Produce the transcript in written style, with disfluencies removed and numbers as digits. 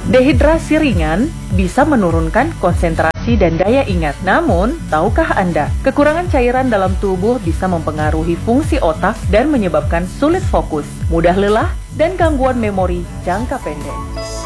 Dehidrasi ringan bisa menurunkan konsentrasi dan daya ingat. Namun, tahukah Anda, kekurangan cairan dalam tubuh bisa mempengaruhi fungsi otak dan menyebabkan sulit fokus, mudah lelah, dan gangguan memori jangka pendek.